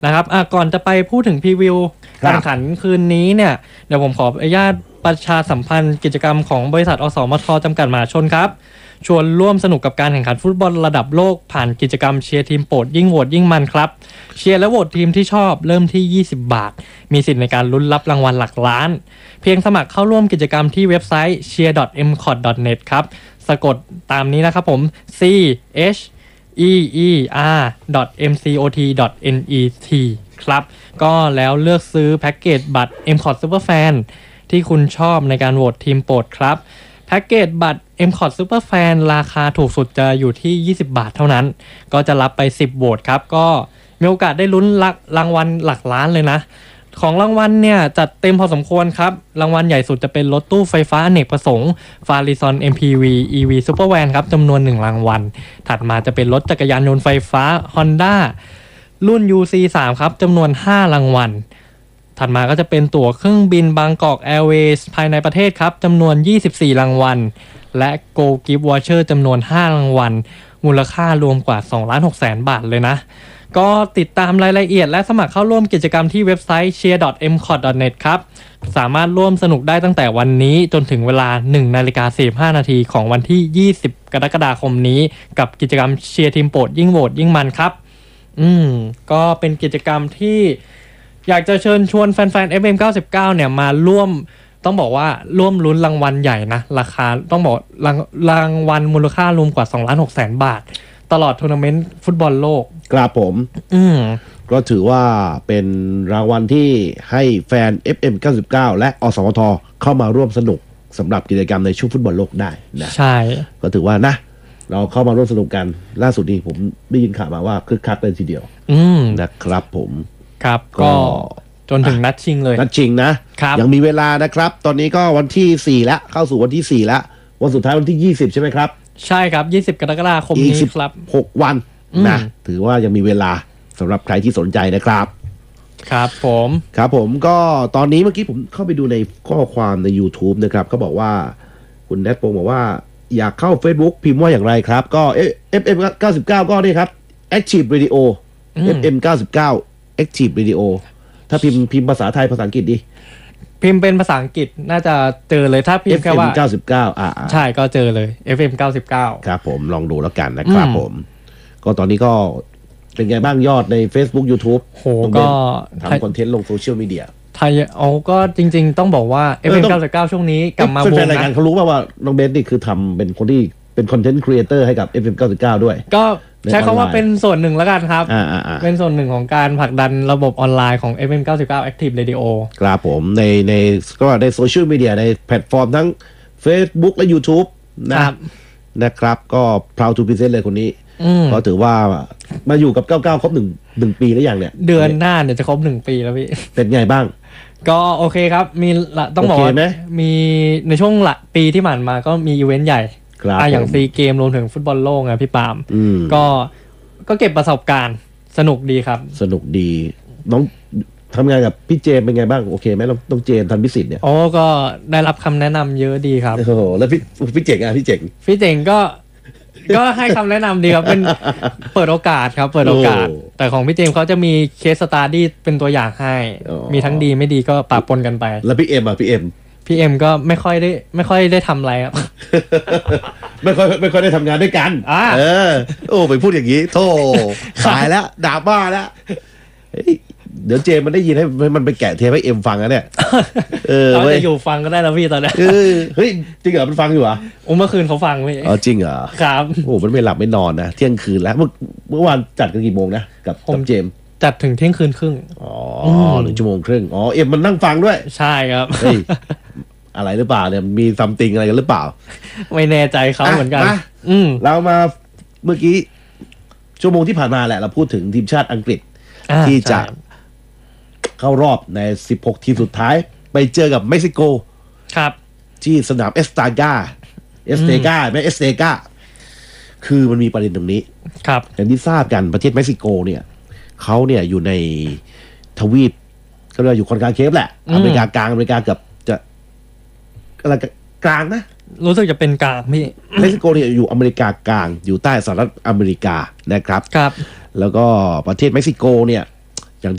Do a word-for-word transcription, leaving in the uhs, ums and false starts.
นะครับอ่ะก่อนจะไปพูดถึงพรีวิวการแข่งขันคืนนี้เนี่ยเดี๋ยวผมขออนุญาตประชาสัมพันธ์กิจกรรมของบริษัทอสมทจำกัดมหาชนครับชวนร่วมสนุกกับการแข่งขันฟุตบอลระดับโลกผ่านกิจกรรมเชียร์ทีมโปรดยิ่งโหวตยิ่งมันครับเชียร์และโหวตทีมที่ชอบเริ่มที่ยี่สิบบาทมีสิทธิ์ในการลุ้นรับรางวัลหลักล้านเพียงสมัครเข้าร่วมกิจกรรมที่เว็บไซต์ เชียร์ ดอท เอ็ม คอท ดอท เน็ต ครับสะกดตามนี้นะครับผม C H E E R ดอท เอ็ม ซี โอ ที ดอท เอ็น อี ที ครับก็แล้วเลือกซื้อแพ็กเกจบัตร เอ็ม คอท Superfan ที่คุณชอบในการโหวตทีมโปรดครับแพ็กเกจบัตร เอ็ม คอท Superfan ราคาถูกสุดจะอยู่ที่ยี่สิบบาทเท่านั้นก็จะรับไปสิบโหวตครับก็มีโอกาสได้ลุ้นรางวัลหลักล้านเลยนะของรางวัลเนี่ยจัดเต็มพอสมควรครับรางวัลใหญ่สุดจะเป็นรถตู้ไฟฟ้าอเนกประสงค์ Farizon เอ็ม พี วี อี วี Supervan ครับจำนวนหนึ่งรางวัลถัดมาจะเป็นรถจักรยานยนต์ไฟฟ้า Honda รุ่น ยู ซี สาม ครับจำนวนห้ารางวัลถัดมาก็จะเป็นตั๋วเครื่องบินบางกอกแอร์เวย์ภายในประเทศครับจำนวนยี่สิบสี่รางวัลและ Go Gift Voucher จำนวนห้ารางวัลมูลค่ารวมกว่า สองล้านหกแสน บาทเลยนะก็ติดตามรายละเอียดและสมัครเข้าร่วมกิจกรรมที่เว็บไซต์ เชียร์ ดอท เอ็ม คอท ดอท เน็ต ครับสามารถร่วมสนุกได้ตั้งแต่วันนี้จนถึงเวลา หนึ่งนาฬิกาสี่สิบห้านาทีของวันที่ยี่สิบกรกฎาคมนี้กับกิจกรรมเชียร์ทีมโปรดยิ่งโหวตยิ่งมันครับอืมก็เป็นกิจกรรมที่อยากจะเชิญชวนแฟนๆ เอฟ เอ็ม เก้าสิบเก้าเนี่ยมาร่วมต้องบอกว่าร่วมลุ้นรางวัลใหญ่นะราคาต้องบอกรางรางวัลมูลค่ารวมกว่า สองล้านหกแสน บาทตลอดทัวร์นาเมนต์ฟุตบอลโลกครับผมอืมก็ถือว่าเป็นรางวัลที่ให้แฟน เอฟ เอ็ม เก้าสิบเก้า และอสมทเข้ามาร่วมสนุกสำหรับกิจกรรมในช่วงฟุตบอลโลกได้นะใช่ก็ถือว่านะเราเข้ามาร่วมสนุกกันล่าสุดนี้ผมได้ยินข่าวมาว่าคึกคักเลยทีเดียวอืมนะครับผมครับก็จนถึงนัดชิงเลยนัดชิงนะครับยังมีเวลานะครับตอนนี้ก็วันที่สี่แล้วเข้าสู่วันที่สี่แล้ววันสุดท้ายวันที่ยี่สิบใช่ไหมครับใช่ครับยี่สิบกรกฎาคมนี้ครับหกวันนะถือว่ายังมีเวลาสำหรับใครที่สนใจนะครับครับผมครับผมก็ตอนนี้เมื่อกี้ผมเข้าไปดูในข้อความใน YouTube นะครับเขาบอกว่าคุณแนทโปงบอกว่าอยากเข้า Facebook พิมพ์ว่าอย่างไรครับก็ เอฟ เอ็ม เก้าสิบเก้าก็นี่ครับ Active Radio เอฟ เอ็ม เก้าสิบเก้า Active Radio ถ้าพิมพ์พิมพ์ภาษาไทยภาษาอังกฤษดิพิมพ์เป็นภาษาอังกฤษน่าจะเจอเลยถ้าพิมพ์แค่ว่าเอฟ เอ็ม เก้าสิบเก้า อ่าใช่ก็เจอเลย เอฟ เอ็ม เก้าสิบเก้าครับผมลองดูแล้วกันนะครับผมก็ตอนนี้ก็เป็นไงบ้างยอดใน Facebook YouTube โหก็ทำคอนเทนต์ลงโซเชียลมีเดียไทยเอาก็จริงๆต้องบอกว่า เอฟ เอ็ม เก้าสิบเก้า ช่วงนี้กลับมาบูมนะรายการเขารู้ป่าวว่าน้องเบนนี่คือทำเป็นคนที่เป็นคอนเทนต์ครีเอเตอร์ให้กับ เอฟ เอ็ม เก้าสิบเก้า ด้วยก็ใช้คำว่าเป็นส่วนหนึ่งแล้วกันครับเป็นส่วนหนึ่งของการผลักดันระบบออนไลน์ของ เอฟ เอ็ม เก้าสิบเก้า Active Radio ครับผมในในก็ในโซเชียลมีเดียในแพลตฟอร์มทั้ง Facebook และ YouTube นะครับนะครับก็ proud to present เลยคนนี้ก็ถือว่ามาอยู่กับเก้าสิบเก้าครบหนึ่งหนึ่งปีแล้วอย่างเนี้ยเดือนหน้าเนี่ยจะครบหนึ่งปีแล้วพี่เป็นไงบ้างก็โอเคครับมีต้องบอกว่ามีในช่วงละปีที่ผ่านมาก็มีอีเวนต์ใหญ่อย่างซีเกมรวมถึงฟุตบอลโลกไงพี่ปาล์มก็ก็เก็บประสบการณ์สนุกดีครับสนุกดีน้องทำงานกับพี่เจมเป็นไงบ้างโอเคไหมต้องเจมทันพิสิทธิ์เนี่ยโอ้ก็ได้รับคำแนะนำเยอะดีครับโอ้โหแล้วพี่พี่เจ๋งอ่ะพี่เจ๋งพี่เจ๋งก็ก็ให้คำแนะนำดีครับเป็นเปิดโอกาสครับเปิดโอกาสแต่ของพี่เจมเขาจะมีเคสสตาร์ดี้เป็นตัวอย่างให้มีทั้งดีไม่ดีก็ปะปนกันไปแล้วพี่เอ็มอ่ะพี่เอ็มพี่เอ็มก็ไม่ค่อยได้ไม่ค่อยได้ทำอะไรครับไม่ค่อยไม่ค่อยได้ทำงานด้วยกันเออโอ้ไปพูดอย่างนี้โธ่ขายแล้วด่าบ้าแล้วเดี๋ยวเจมมันได้ยินให้มันไปแกะเทปให้เอ็มฟังนะเนี่ยเออเราจะอยู่ฟังก็ได้แล้วพี่ตอนนี้เฮ้ยจริงเหรอมันฟังอยู่เหรอโอ้เมื่อคืนเขาฟังพี่อ๋อจริงเหรอครับโอ้มันไม่หลับไม่นอนนะเที่ยงคืนแล้วเมื่อเมื่อวานจัดกันกี่โมงนะกับกับเจมจัดถึงเที่ยงคืนครึ่งอ๋อหนึ่งชั่วโมงครึ่งอ๋อเอ็มมันนั่งฟังด้วยใช่ครับอะไรหรือเปล่าเนี่ยมีซัมติงอะไรกันหรือเปล่าไม่แน่ใจเขาเหมือนกันเรามาเมื่อกี้ชั่วโมงที่ผ่านมาแหละเราพูดถึงทีมชาติอังกฤษที่จะเข้ารอบในสิบหกทีมสุดท้ายไปเจอกับเม็กซิโกครับที่สนามเอสตาก้าเอสเตกาไม่เอสเตกาคือมันมีประเด็นตรงนี้ครับอย่างที่ทราบกันประเทศเม็กซิโกเนี่ยเขาเนี่ยอยู่ในทวีปก็เรียกอยู่คนกลางเคปแหละอเมริกากลางอเมริกาเกือบจะอะไรกลางนะรู้สึกจะเป็นกลางพี่เม็กซิโกเนี่ยอยู่อเมริกากลางอยู่ใต้สหรัฐอเมริกานะครับครับแล้วก็ประเทศเม็กซิโกเนี่ย